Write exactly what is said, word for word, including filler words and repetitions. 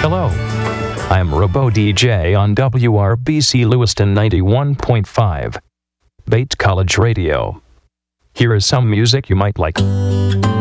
Hello. I'm Robo D J on W R B C Lewiston ninety-one point five. Bates College Radio. Here is some music you might like.